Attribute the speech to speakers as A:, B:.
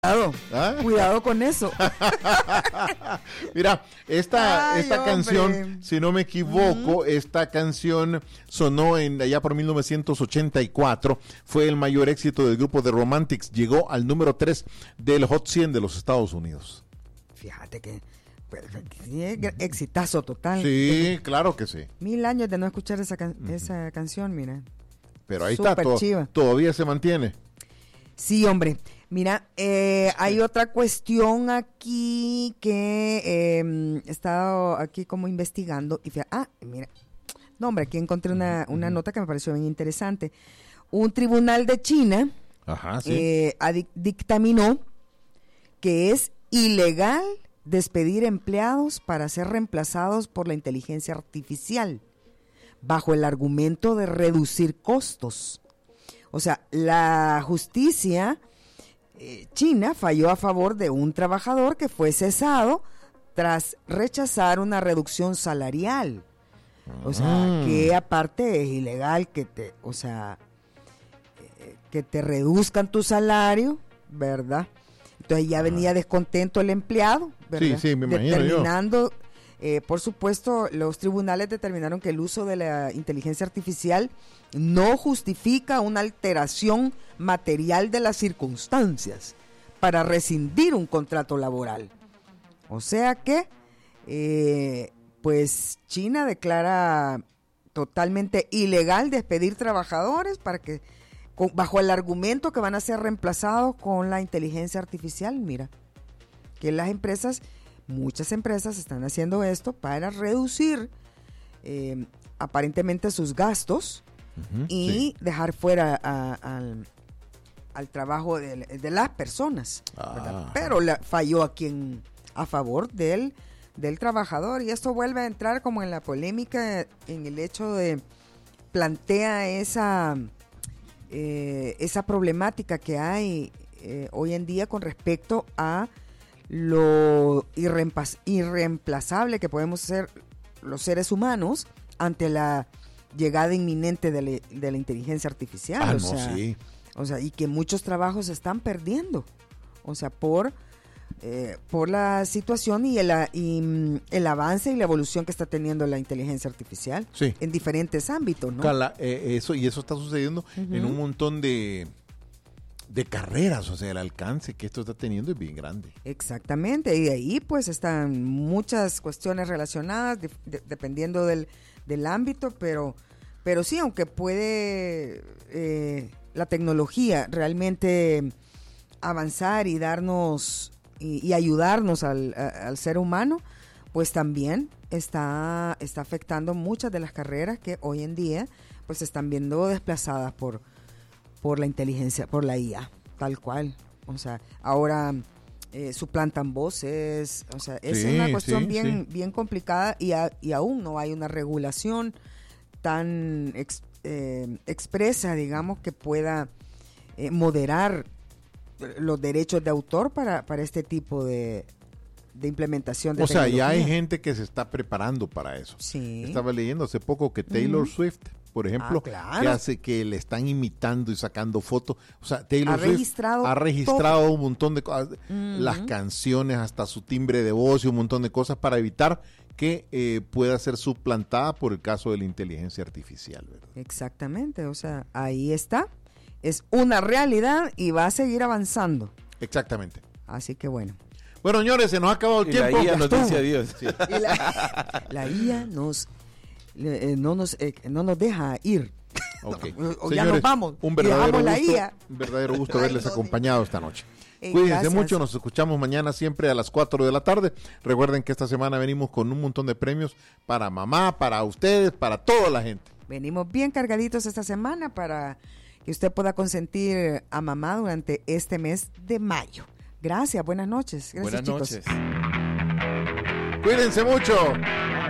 A: Cuidado con eso.
B: Mira, esta canción, si no me equivoco, esta canción sonó allá por 1984, fue el mayor éxito del grupo The Romantics, llegó al número 3 del Hot 100 de los Estados Unidos.
A: Fíjate que exitazo total.
B: Sí, claro que sí.
A: 1000 años de no escuchar esa canción, mira.
B: Pero ahí
A: Super
B: está, todavía se mantiene.
A: Sí, hombre. Mira, hay otra cuestión aquí que he estado aquí como investigando. Y mira, no, hombre, aquí encontré una nota que me pareció bien interesante. Un tribunal de China dictaminó que es ilegal despedir empleados para ser reemplazados por la inteligencia artificial, bajo el argumento de reducir costos. O sea, la justicia China falló a favor de un trabajador que fue cesado tras rechazar una reducción salarial. O sea, que aparte es ilegal que te reduzcan tu salario, ¿verdad? Entonces ya venía descontento el empleado, ¿verdad?
B: Sí, me imagino
A: por supuesto, los tribunales determinaron que el uso de la inteligencia artificial no justifica una alteración material de las circunstancias para rescindir un contrato laboral. O sea que, pues China declara totalmente ilegal despedir trabajadores bajo el argumento que van a ser reemplazados con la inteligencia artificial. Mira, que muchas empresas están haciendo esto para reducir aparentemente sus gastos y dejar fuera al trabajo de las personas, pero falló a favor del trabajador, y esto vuelve a entrar como en la polémica en el hecho de plantea esa problemática que hay hoy en día con respecto a lo irreemplazable que podemos ser los seres humanos ante la llegada inminente de la inteligencia artificial. O sea, y que muchos trabajos se están perdiendo, o sea, por la situación y el avance y la evolución que está teniendo la inteligencia artificial en diferentes ámbitos, ¿no?
B: Eso está sucediendo en un montón de carreras, o sea, el alcance que esto está teniendo es bien grande.
A: Exactamente, y de ahí pues están muchas cuestiones relacionadas dependiendo del ámbito, pero sí, aunque puede la tecnología realmente avanzar y darnos y ayudarnos al ser humano, pues también está afectando muchas de las carreras que hoy en día pues se están viendo desplazadas por la inteligencia, por la IA, tal cual. O sea, ahora suplantan voces, o sea, es una cuestión bien complicada y aún no hay una regulación tan expresa, digamos, que pueda moderar los derechos de autor para este tipo de implementación de tecnología.
B: O sea, ya hay gente que se está preparando para eso.
A: Sí.
B: Estaba leyendo hace poco que Taylor Swift, por ejemplo,
A: claro,
B: que hace que le están imitando y sacando fotos. O sea, Taylor Swift ha registrado
A: todo.
B: un montón de cosas, las canciones, hasta su timbre de voz y un montón de cosas para evitar que pueda ser suplantada por el caso de la inteligencia artificial, ¿verdad?
A: Exactamente, o sea, ahí está. Es una realidad y va a seguir avanzando.
B: Exactamente.
A: Así que bueno.
B: Bueno, señores, se nos ha acabado el tiempo.
C: La IA nos dice adiós. Sí.
A: La IA no nos deja ir.
B: Okay.
A: Señores, ya nos vamos.
B: Un verdadero gusto haberles acompañado esta noche. Cuídense
A: gracias.
B: mucho, nos escuchamos mañana siempre a las 4 de la tarde. Recuerden que esta semana venimos con un montón de premios para mamá, para ustedes, para toda la gente.
A: Venimos bien cargaditos esta semana para que usted pueda consentir a mamá durante este mes de mayo. Gracias, buenas noches. Gracias,
C: buenas
A: chicos.
C: noches.
B: Cuídense mucho.